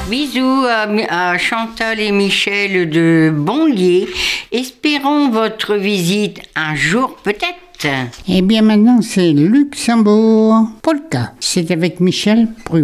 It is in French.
Bisous à Chantal et Michel de Bonlier. Espérons votre visite un jour peut-être. Eh bien maintenant c'est Luxembourg Polka. C'est avec Michel Pruvot.